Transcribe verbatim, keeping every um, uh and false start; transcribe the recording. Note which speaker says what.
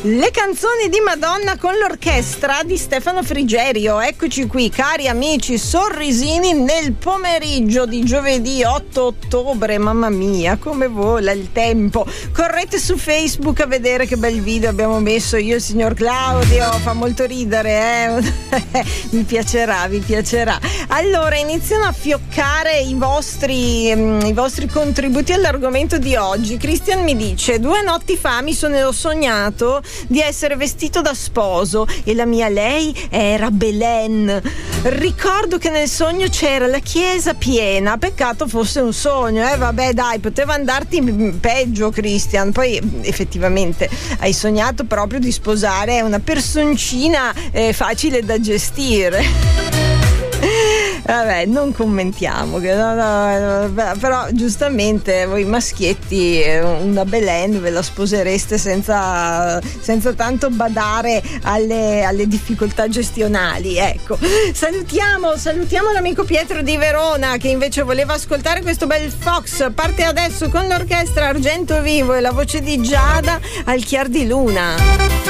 Speaker 1: Le canzoni di Madonna con l'orchestra di Stefano Frigerio. Eccoci qui, cari amici, sorrisini nel pomeriggio di giovedì otto ottobre. Mamma mia, come vola il tempo. Correte su Facebook a vedere che bel video abbiamo messo io e il signor Claudio, fa molto ridere, eh? Mi piacerà, vi piacerà. Allora, iniziano a fioccare i vostri, i vostri contributi all'argomento di oggi. Christian mi dice: due notti fa mi sono sognato di essere vestito da sposo e la mia lei era Belen. Ricordo che nel sogno c'era la chiesa piena, peccato fosse un sogno, eh vabbè dai, poteva andarti peggio, Christian. Poi effettivamente hai sognato proprio di sposare una personcina eh, facile da gestire. Vabbè, non commentiamo, no, no, no, però giustamente voi maschietti una Belen ve la sposereste senza, senza tanto badare alle, alle difficoltà gestionali, ecco. Salutiamo, salutiamo l'amico Pietro di Verona che invece voleva ascoltare questo bel Fox. Parte adesso con l'orchestra Argento Vivo e la voce di Giada al chiar di luna.